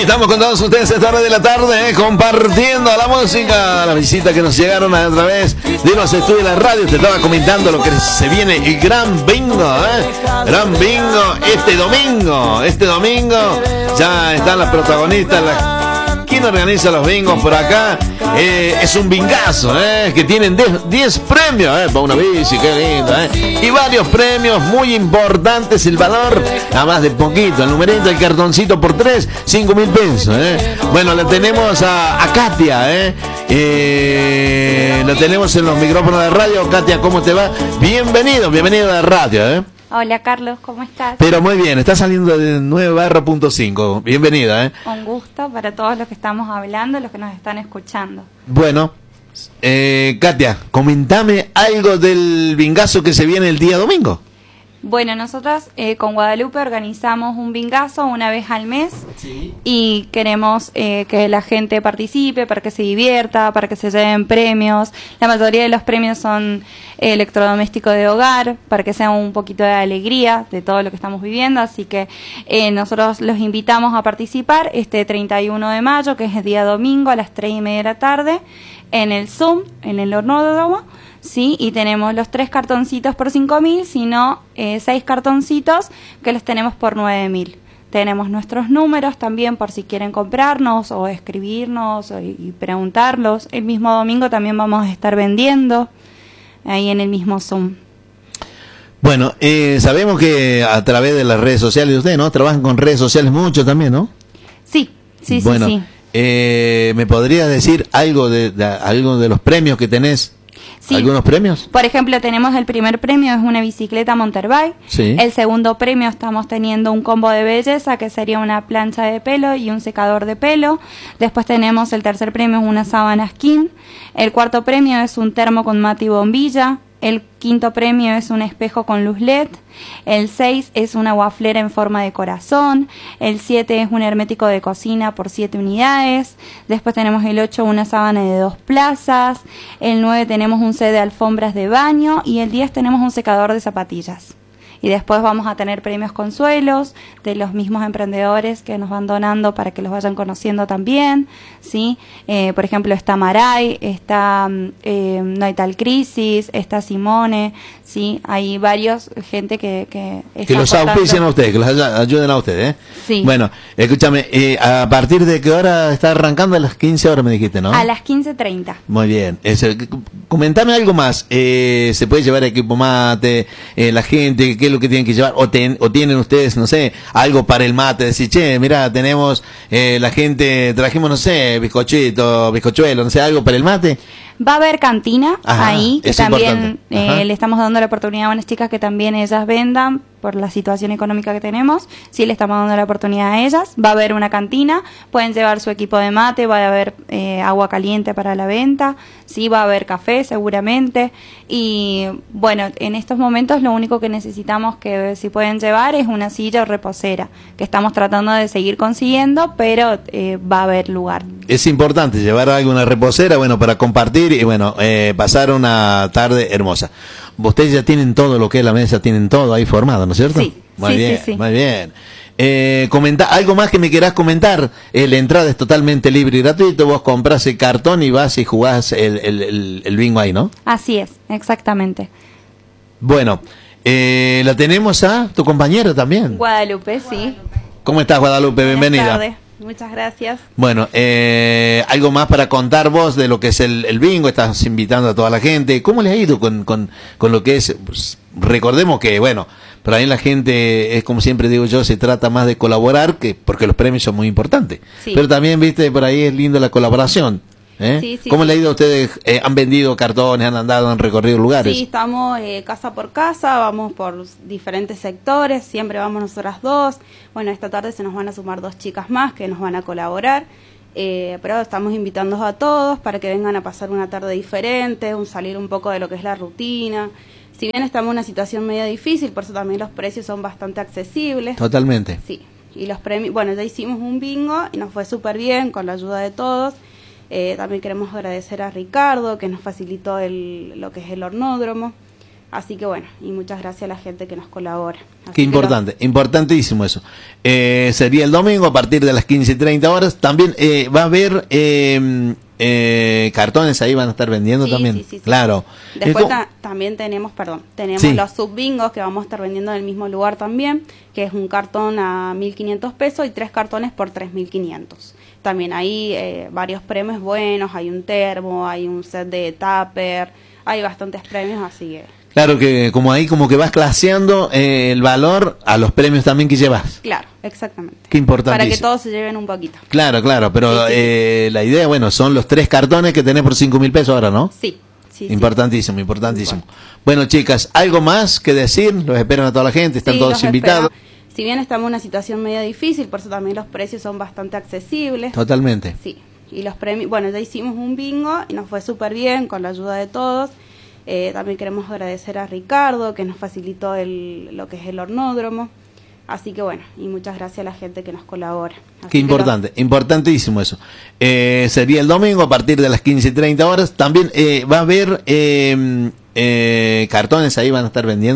estamos con todos ustedes esta hora de la tarde, compartiendo la música, la visita que nos llegaron a través de los estudios de la radio. Te estaba comentando lo que se viene, el gran bingo, gran bingo este domingo ya están las protagonistas, ¿quién organiza los bingos por acá? Es un bingazo, que tienen 10 premios, para una bici, qué lindo, y varios premios muy importantes, el valor, nada más de poquito, el numerito, el cartoncito por 3, 5.000 pesos, Bueno, la tenemos a Katia, la tenemos en los micrófonos de radio. Katia, ¿cómo te va? Bienvenido a la radio, Hola Carlos, ¿cómo estás? Pero muy bien, está saliendo de 9/5. Bienvenida, Un gusto para todos los que estamos hablando, los que nos están escuchando. Bueno, Katia, comentame algo del bingazo que se viene el día domingo. Bueno, nosotros con Guadalupe organizamos un bingazo una vez al mes, sí, y queremos que la gente participe para que se divierta, para que se lleven premios. La mayoría de los premios son electrodomésticos de hogar, para que sea un poquito de alegría de todo lo que estamos viviendo. Así que nosotros los invitamos a participar este 31 de mayo, que es el día domingo, a las 3:30 de la tarde, en el Zoom, en el Hornódromo. Sí, y tenemos los 3 cartoncitos por 5.000, sino 6 cartoncitos que los tenemos por 9.000. Tenemos nuestros números también por si quieren comprarnos o escribirnos y preguntarlos. El mismo domingo también vamos a estar vendiendo ahí en el mismo Zoom. Bueno, sabemos que a través de las redes sociales, ustedes, ¿no? Trabajan con redes sociales mucho también, ¿no? Sí. Bueno, sí. ¿Me podrías decir algo de los premios que tenés? Sí. ¿Algunos premios? Por ejemplo, tenemos el primer premio, es una bicicleta Mountain. Sí. El segundo premio estamos teniendo un combo de belleza, que sería una plancha de pelo y un secador de pelo. Después tenemos el tercer premio, es una sábana skin. El cuarto premio es un termo con mate y bombilla. El quinto premio es un espejo con luz LED. El 6 es una waflera en forma de corazón. El 7 es un hermético de cocina por 7 unidades. Después tenemos el 8, una sábana de 2 plazas. El 9 tenemos un set de alfombras de baño. Y el 10 tenemos un secador de zapatillas. Y después vamos a tener premios consuelos de los mismos emprendedores que nos van donando para que los vayan conociendo también, ¿sí? Por ejemplo, está Maray, está No hay tal crisis, está Simone, ¿sí? Hay varios, gente que los auspician a ustedes, que los ayuden a ustedes, Sí. Bueno, escúchame, ¿a partir de qué hora está arrancando? A las 15 horas me dijiste, ¿no? A las 15:30. Muy bien. Comentame algo más. ¿Se puede llevar equipo mate? La gente, ¿qué es lo que tienen que llevar? ¿O tienen ustedes, no sé, algo para el mate? Decir, che, mira, tenemos la gente, trajimos, no sé, bizcochuelo, no sé, algo para el mate. Va a haber cantina. Ajá, ahí, que también le estamos dando la oportunidad a unas chicas que también ellas vendan por la situación económica que tenemos. Sí, le estamos dando la oportunidad a ellas. Va a haber una cantina, pueden llevar su equipo de mate, va a haber agua caliente para la venta, sí, va a haber café seguramente. Y bueno, en estos momentos lo único que necesitamos que si pueden llevar es una silla o reposera, que estamos tratando de seguir consiguiendo, pero va a haber lugar. Es importante llevar alguna reposera, bueno, para compartir y bueno, pasar una tarde hermosa. Ustedes ya tienen todo lo que es la mesa, tienen todo ahí formado, ¿no es cierto? Sí, muy bien, sí. Muy bien. ¿Algo más que me quieras comentar? La entrada es totalmente libre y gratuito, vos comprás el cartón y vas y jugás el bingo ahí, ¿no? Así es, exactamente. Bueno, la tenemos a tu compañera también. Guadalupe, sí. ¿Cómo estás, Guadalupe? Bienvenida. Buenas tardes. Muchas gracias. Bueno, algo más para contar vos de lo que es el bingo. Estás invitando a toda la gente. ¿Cómo le ha ido con lo que es? Pues, recordemos que, bueno, para ahí la gente, es como siempre digo yo, se trata más de colaborar, porque los premios son muy importantes. Sí. Pero también, viste, por ahí es lindo la colaboración. Sí, ¿Cómo le ha ido a ustedes? ¿Han vendido cartones, han andado, han recorrido lugares? Sí, estamos casa por casa, vamos por diferentes sectores, siempre vamos nosotras dos. Bueno, esta tarde se nos van a sumar 2 chicas más que nos van a colaborar, pero estamos invitándolos a todos para que vengan a pasar una tarde diferente, salir un poco de lo que es la rutina. Si bien estamos en una situación media difícil, por eso también los precios son bastante accesibles. Totalmente. Sí, y los premios, bueno, ya hicimos un bingo y nos fue súper bien con la ayuda de todos. También queremos agradecer a Ricardo, que nos facilitó lo que es el hornódromo. Así que bueno, y muchas gracias a la gente que nos colabora. Qué importante, importantísimo eso. Sería el domingo a partir de las 15:30 horas. También va a haber cartones ahí, van a estar vendiendo también. Sí, claro. Después también tenemos los subbingos que vamos a estar vendiendo en el mismo lugar también, que es un cartón a 1.500 pesos y 3 cartones por 3.500. También hay varios premios buenos, hay un termo, hay un set de tupper, hay bastantes premios, así que... Claro que como ahí como que vas claseando el valor a los premios también que llevas. Claro, exactamente. Qué importante. Para que todos se lleven un poquito. Claro, pero sí. La idea, bueno, son los 3 cartones que tenés por 5.000 pesos ahora, ¿no? Sí. Importantísimo. Bueno, chicas, ¿algo más que decir? Los esperan a toda la gente, están todos invitados. Si bien estamos en una situación media difícil, por eso también los precios son bastante accesibles. Totalmente. Sí, y los premios, bueno, ya hicimos un bingo y nos fue súper bien con la ayuda de todos. También queremos agradecer a Ricardo que nos facilitó lo que es el hornódromo. Así que bueno, y muchas gracias a la gente que nos colabora. Qué importante, importantísimo eso. Sería el domingo a partir de las 15:30 horas. También va a haber cartones ahí, van a estar vendiendo.